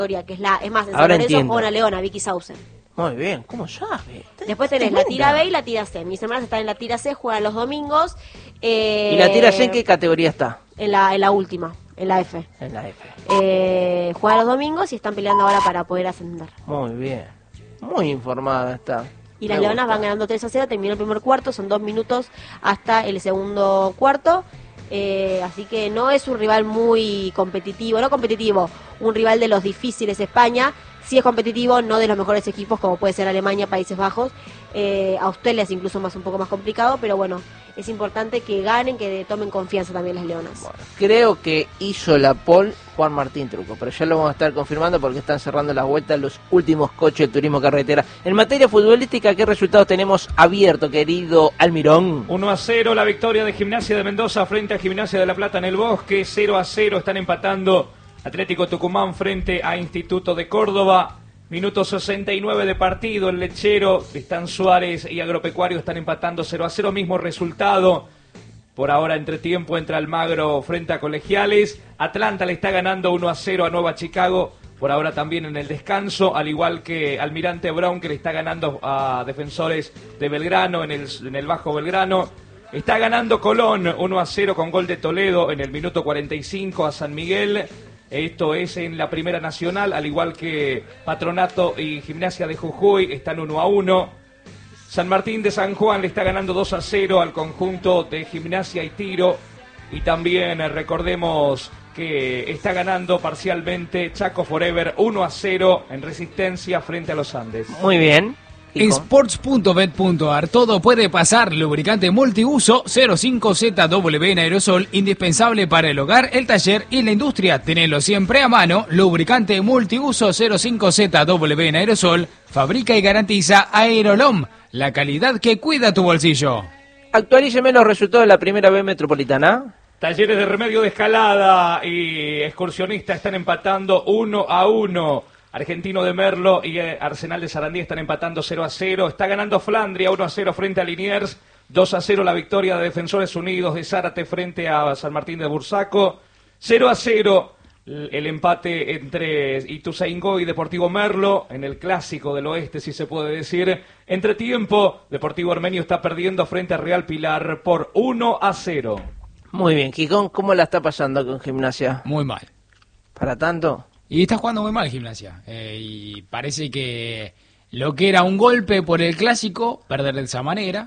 que es más, en San Ahora Lorenzo entiendo. juega una leona, Vicky Sausen. Muy bien, ¿cómo sabe? Después tenés la tira B y la tira C. Mis hermanas están en la tira C, juegan los domingos. ¿Y la tira C en qué categoría está? En la última, en la F. En la F. Juegan los domingos y están peleando ahora para poder ascender. Muy bien. Muy informada está. Y las leonas van ganando 3-0, terminó el primer cuarto, son 2 minutos hasta el segundo cuarto. Así que no es un rival muy competitivo, no competitivo, un rival de los difíciles España, sí es competitivo, no de los mejores equipos como puede ser Alemania, Países Bajos, Australia es incluso un poco más complicado, pero bueno, es importante que ganen, que tomen confianza también las leonas. Bueno, creo que hizo la pole Juan Martín Truco, pero ya lo vamos a estar confirmando porque están cerrando las vueltas los últimos coches de turismo carretera. En materia futbolística, ¿qué resultados tenemos abierto, querido Almirón? 1-0 la victoria de Gimnasia de Mendoza frente a Gimnasia de La Plata en el Bosque. 0-0 están empatando Atlético Tucumán frente a Instituto de Córdoba. Minuto 69 de partido, el Lechero, Tristán Suárez y Agropecuario están empatando 0-0, mismo resultado. Por ahora, entretiempo entre Almagro frente a Colegiales. Atlanta le está ganando 1-0 a Nueva Chicago, por ahora también en el descanso, al igual que Almirante Brown, que le está ganando a Defensores de Belgrano en el Bajo Belgrano. Está ganando Colón 1-0 con gol de Toledo en el minuto 45 a San Miguel. Esto es en la Primera Nacional, al igual que Patronato y Gimnasia de Jujuy están 1-1. San Martín de San Juan le está ganando 2-0 al conjunto de Gimnasia y Tiro. Y también recordemos que está ganando parcialmente Chaco Forever 1-0 en Resistencia frente a los Andes. Muy bien. En sports.bet.ar todo puede pasar. Lubricante multiuso 05ZW en aerosol, indispensable para el hogar, el taller y la industria. Tenelo siempre a mano. Lubricante multiuso 05ZW en aerosol, fabrica y garantiza Aerolom, la calidad que cuida tu bolsillo. Actualíceme los resultados de la Primera B Metropolitana. Talleres de Remedio de Escalada y Excursionista están empatando 1-1. Argentino de Merlo y Arsenal de Sarandí están empatando 0-0. Está ganando Flandria 1-0 frente a Liniers. 2-0 la victoria de Defensores Unidos de Zárate frente a San Martín de Bursaco. 0-0 el empate entre Ituzaingó y Deportivo Merlo en el clásico del oeste, si se puede decir. Entretiempo, Deportivo Armenio está perdiendo frente a Real Pilar por 1-0. Muy bien, Quijón, ¿cómo la está pasando con Gimnasia? Muy mal. ¿Para tanto? Y está jugando muy mal Gimnasia. Y parece que lo que era un golpe por el clásico, perder de esa manera,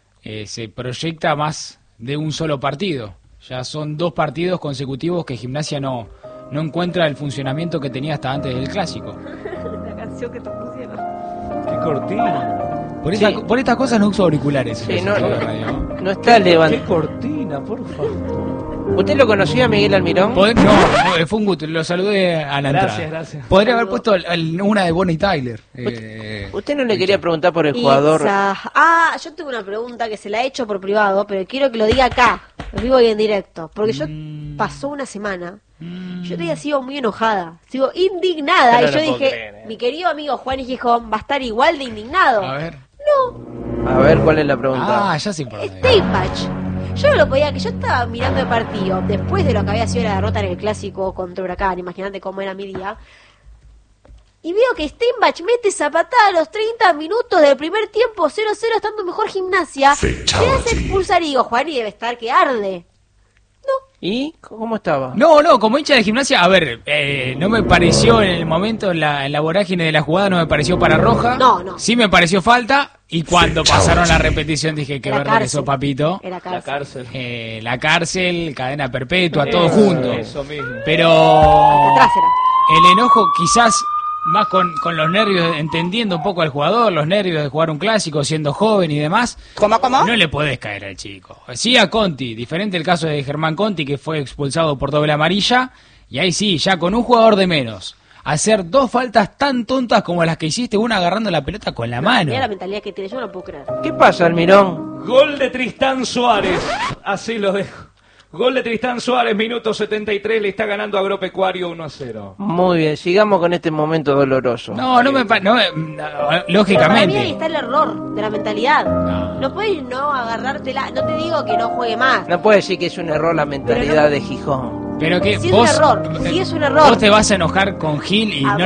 se proyecta más de un solo partido. Ya son 2 partidos consecutivos que Gimnasia no encuentra el funcionamiento que tenía hasta antes del clásico. La canción que te pusieron. ¡Qué cortina! Por estas cosas no uso auriculares. Sí, en la radio. No está levantando. ¡Qué cortina, por favor! ¿Usted lo conocía, Miguel Almirón? No, fue un gusto, lo saludé a la entrada. Gracias. Podría haber puesto una de Bonnie Tyler. ¿Usted no le quería preguntar por el jugador? Yo tengo una pregunta que se la he hecho por privado, pero quiero que lo diga acá, en vivo y en directo, porque pasó una semana, yo todavía sigo muy enojada, sigo indignada, Pero y yo no puedo dije, creer, mi querido amigo Juan y Gijón va a estar igual de indignado. A ver. No, A ver, ¿cuál es la pregunta? Ya sé por dónde. Steinbach. Yo no lo podía, que yo estaba mirando el partido después de lo que había sido la derrota en el clásico contra Huracán, imagínate cómo era mi día. Y veo que Steinbach mete esa patada a los 30 minutos del primer tiempo, 0-0, estando mejor Gimnasia. Se hace expulsar y digo, Juan, y debe estar que arde. ¿Y cómo estaba? No, como hincha de Gimnasia, a ver, no me pareció en el momento, en la vorágine de la jugada, no me pareció para roja. No. Sí me pareció falta, y cuando pasaron la repetición dije que Era verde cárcel. eso, papito. Era La cárcel. cárcel. La cárcel, cadena perpetua, todo junto. Eso mismo. Pero Atrás era. el enojo quizás más con los nervios, entendiendo un poco al jugador, los nervios de jugar un clásico, siendo joven y demás. ¿Cómo? No le podés caer al chico. Sí a Conti, diferente el caso de Germán Conti, que fue expulsado por doble amarilla, y ahí sí, ya con un jugador de menos, hacer 2 faltas tan tontas como las que hiciste, una agarrando la pelota con la mano. Mira la mentalidad que tiene, yo no lo puedo creer. ¿Qué pasa, Almirón? Gol de Tristán Suárez. Así lo dejo. Gol de Tristán Suárez, minuto 73, le está ganando Agropecuario 1-0. Muy bien, sigamos con este momento doloroso. Lógicamente. Para mí ahí está el error de la mentalidad. No puedes no agarrártela, no te digo que no juegue más. No puede decir que es un error la mentalidad de Gijón. Pero que Sí es vos, un error, sí es un error. Vos te vas a enojar con Gil y A no